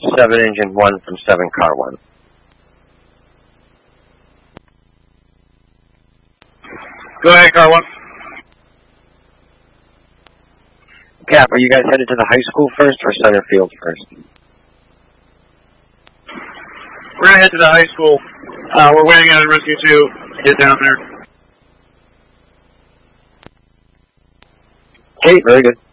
7 engine 1 from 7 car 1. Go ahead, car 1. Cap, are you guys headed to the high school first or center field first? We're going to head to the high school. We're waiting on Rescue 2 to get down there. Okay, very good.